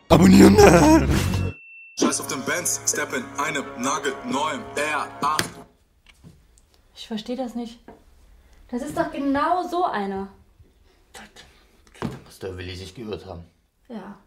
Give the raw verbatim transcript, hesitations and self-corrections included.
Abonnieren! Scheiß auf den Benz, step in einem nagelneuen R acht. Ich verstehe das nicht. Das ist doch genau so einer. Da muss der Willi sich geirrt haben. Ja.